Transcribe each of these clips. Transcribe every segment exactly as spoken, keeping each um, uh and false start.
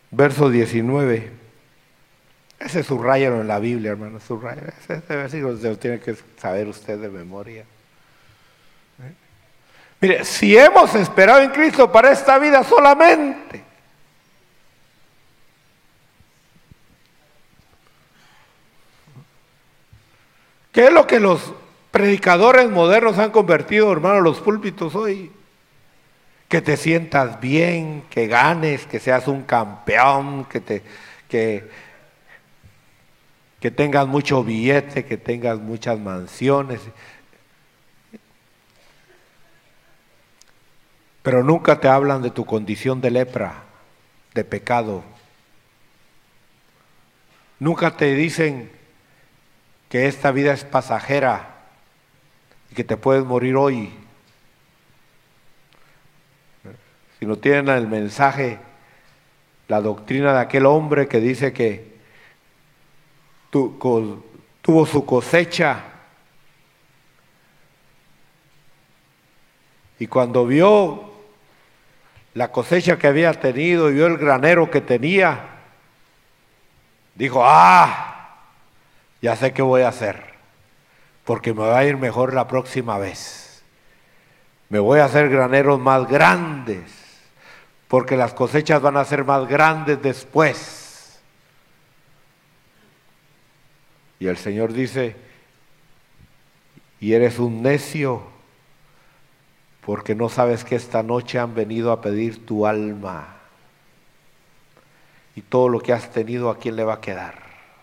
verso diecinueve. Ese subrayalo en la Biblia, hermano, subrayalo. Ese versículo lo tiene que saber usted de memoria. ¿Eh? Mire, si hemos esperado en Cristo para esta vida solamente, ¿qué es lo que los predicadores modernos han convertido, hermano, los púlpitos hoy? Que te sientas bien, que ganes, que seas un campeón, que te que, que tengas mucho billete, que tengas muchas mansiones. Pero nunca te hablan de tu condición de lepra, de pecado. Nunca te dicen que esta vida es pasajera y que te puedes morir hoy. Si no tienen el mensaje, la doctrina de aquel hombre que dice que tu, co, tuvo su cosecha y cuando vio la cosecha que había tenido y vio el granero que tenía, dijo, ah, ya sé qué voy a hacer, porque me va a ir mejor la próxima vez. Me voy a hacer graneros más grandes, porque las cosechas van a ser más grandes después. Y el Señor dice, y eres un necio, porque no sabes que esta noche han venido a pedir tu alma. Y todo lo que has tenido, ¿a quién le va a quedar?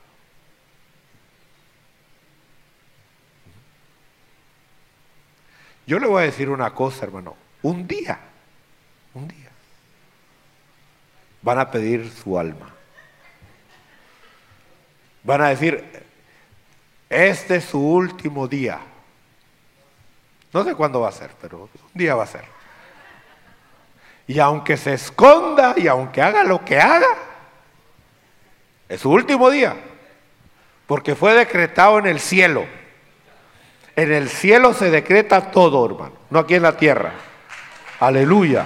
Yo le voy a decir una cosa, hermano. Un día, un día, van a pedir su alma. Van a decir, este es su último día. No sé cuándo va a ser, pero un día va a ser. Y aunque se esconda y aunque haga lo que haga, es su último día, porque fue decretado en el cielo. En el cielo se decreta todo, hermano, no aquí en la tierra. Aleluya.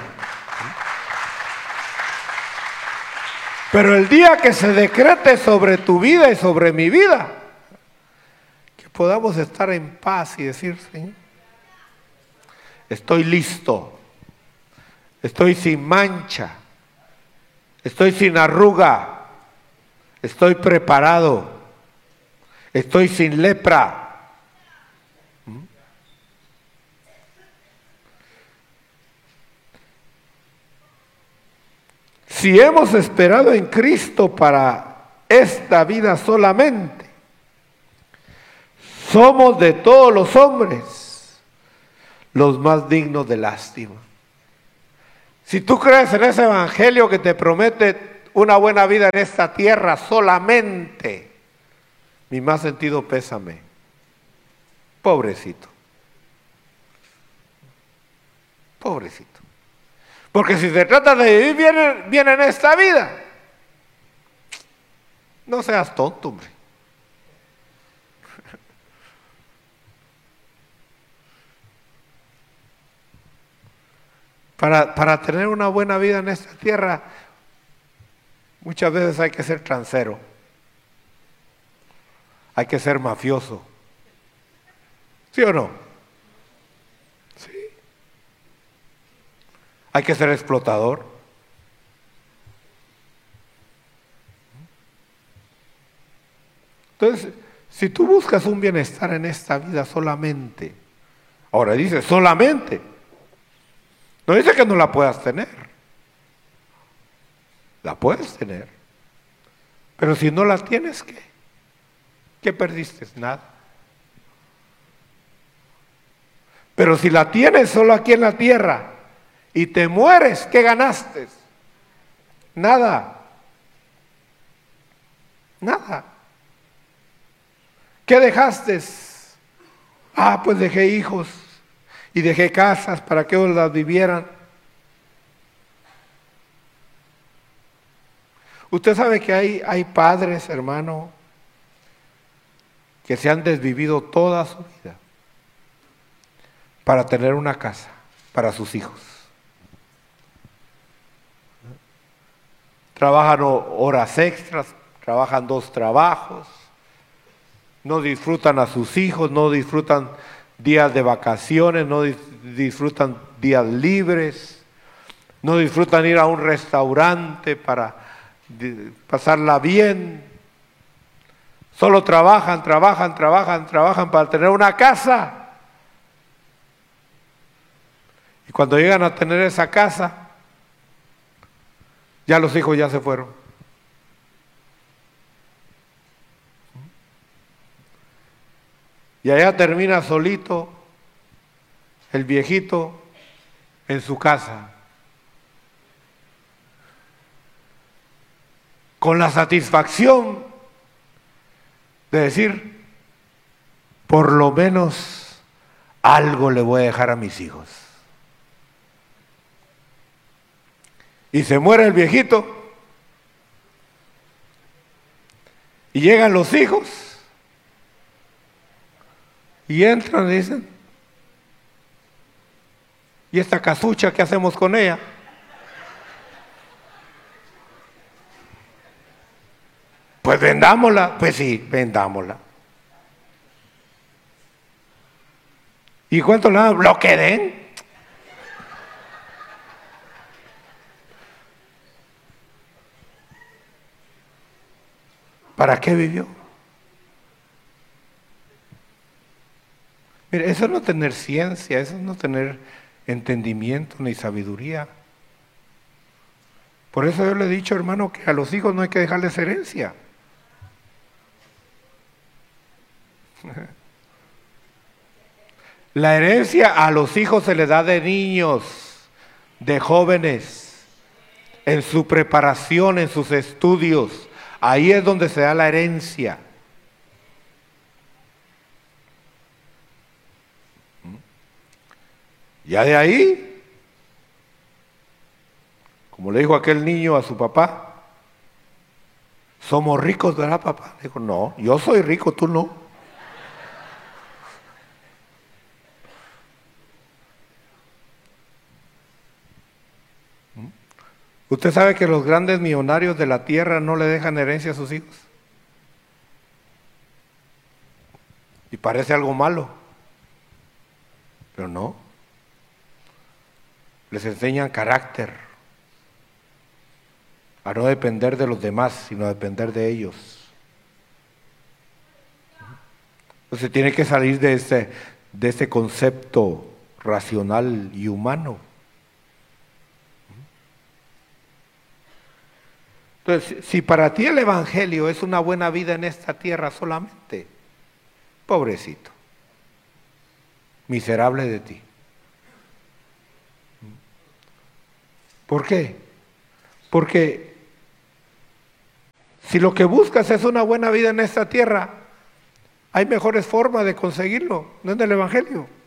Pero el día que se decrete sobre tu vida y sobre mi vida, que podamos estar en paz y decir, Señor, estoy listo, estoy sin mancha, estoy sin arruga, estoy preparado, estoy sin lepra. Si hemos esperado en Cristo para esta vida solamente, somos de todos los hombres los más dignos de lástima. Si tú crees en ese evangelio que te promete una buena vida en esta tierra solamente, mi más sentido pésame. Pobrecito. Pobrecito. Porque si se trata de vivir bien, bien en esta vida, no seas tonto, hombre. Para, para tener una buena vida en esta tierra, muchas veces hay que ser transero, hay que ser mafioso. ¿Sí o no? Sí. Hay que ser explotador. Entonces, si tú buscas un bienestar en esta vida solamente, ahora dice solamente, no dice que no la puedas tener, la puedes tener, pero si no la tienes, ¿qué? ¿Qué perdiste? Nada. Pero si la tienes solo aquí en la tierra y te mueres, ¿qué ganaste? Nada. Nada. ¿Qué dejaste? Ah, pues dejé hijos y dejé casas para que ellos las vivieran. Usted sabe que hay, hay padres, hermano, que se han desvivido toda su vida para tener una casa para sus hijos. trabajan horas extras, trabajan dos trabajos, no disfrutan a sus hijos, no disfrutan días de vacaciones, no disfrutan días libres, no disfrutan ir a un restaurante para pasarla bien. Solo trabajan, trabajan, trabajan, trabajan para tener una casa. Y cuando llegan a tener esa casa, ya los hijos ya se fueron. Y allá termina solito el viejito en su casa, con la satisfacción de decir, por lo menos algo le voy a dejar a mis hijos. Y se muere el viejito y llegan los hijos y entran y dicen, ¿y esta casucha qué hacemos con ella? Pues vendámosla. Pues sí, vendámosla. ¿Y cuánto le dan? Lo que den. ¿Para qué vivió? Mire, eso no es tener ciencia, eso no es tener entendimiento ni sabiduría. Por eso yo le he dicho, hermano, que a los hijos no hay que dejarles herencia. La herencia a los hijos se le da de niños, de jóvenes, en su preparación, en sus estudios. Ahí es donde se da la herencia. Ya de ahí, como le dijo aquel niño a su papá, somos ricos, ¿verdad, papá? Le dijo, no, yo soy rico, tú no. ¿Usted sabe que los grandes millonarios de la tierra no le dejan herencia a sus hijos? Y parece algo malo, pero no. Les enseñan carácter, a no depender de los demás, sino a depender de ellos. Entonces tiene que salir de ese, de ese concepto racional y humano. Entonces, si para ti el Evangelio es una buena vida en esta tierra solamente, pobrecito, miserable de ti. ¿Por qué? Porque si lo que buscas es una buena vida en esta tierra, hay mejores formas de conseguirlo, no en el Evangelio.